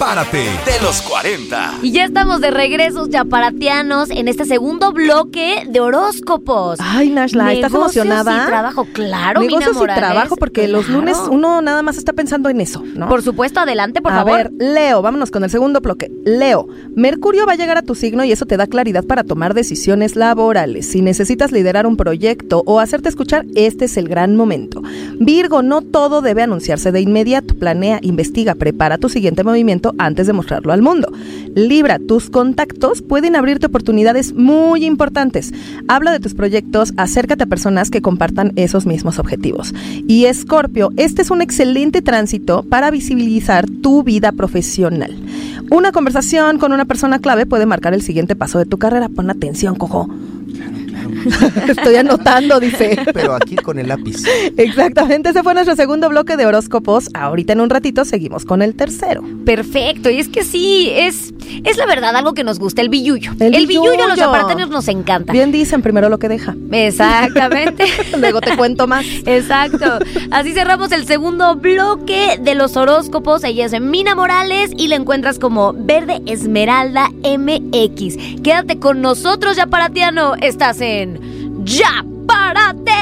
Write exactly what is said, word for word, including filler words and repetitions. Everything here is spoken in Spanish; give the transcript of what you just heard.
Párate de los cuarenta. Y ya estamos de regresos yaparatianos en este segundo bloque de horóscopos. Ay, Nashla, ¿estás emocionada? Negocios y trabajo, claro, Negocios Mina Morales, y trabajo, porque claro. los lunes uno nada más está pensando en eso, ¿no? Por supuesto, adelante, por a favor. A ver, Leo, vámonos con el segundo bloque. Leo, Mercurio va a llegar a tu signo y eso te da claridad para tomar decisiones laborales. Si necesitas liderar un proyecto o hacerte escuchar, este es el gran momento. Virgo, no todo debe anunciarse de inmediato. Planea, investiga, prepara tu siguiente movimiento antes de mostrarlo al mundo. Libra, tus contactos pueden abrirte oportunidades muy importantes. Habla de tus proyectos, acércate a personas que compartan esos mismos objetivos. Y Escorpio, este es un excelente tránsito para visibilizar tu vida profesional. Una conversación con una persona clave puede marcar el siguiente paso de tu carrera. Pon atención, cojo. Estoy anotando, dice. Pero aquí con el lápiz. Exactamente, ese fue nuestro segundo bloque de horóscopos. Ahorita en un ratito seguimos con el tercero. Perfecto, y es que sí, es, es la verdad algo que nos gusta, el billullo. El, el billullo, billullo a los yaparatianos nos encanta. Bien dicen, primero lo que deja. Exactamente. Luego te cuento más. Exacto. Así cerramos el segundo bloque de los horóscopos. Ella es Mina Morales y la encuentras como Verde Esmeralda M X. Quédate con nosotros, yaparatiano. Estás en Ya Párate.